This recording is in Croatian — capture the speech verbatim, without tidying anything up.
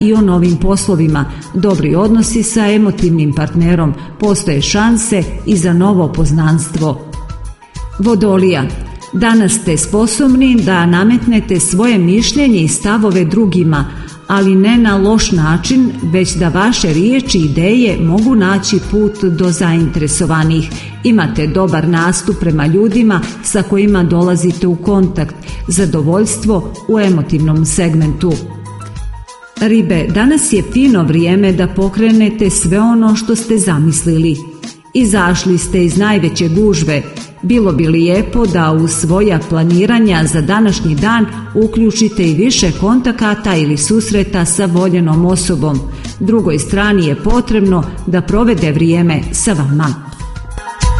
i o novim poslovima, dobri odnosi sa emotivnim partnerom, postoje šanse i za novo poznanstvo. Vodolija. Danas ste sposobni da nametnete svoje mišljenje i stavove drugima, ali ne na loš način, već da vaše riječi i ideje mogu naći put do zainteresovanih. Imate dobar nastup prema ljudima sa kojima dolazite u kontakt, zadovoljstvo u emotivnom segmentu. Ribe, danas je fino vrijeme da pokrenete sve ono što ste zamislili. Izašli ste iz najveće gužve. Bilo bi lijepo da u svoja planiranja za današnji dan uključite i više kontakata ili susreta sa voljenom osobom. Drugoj strani je potrebno da provede vrijeme sa vama.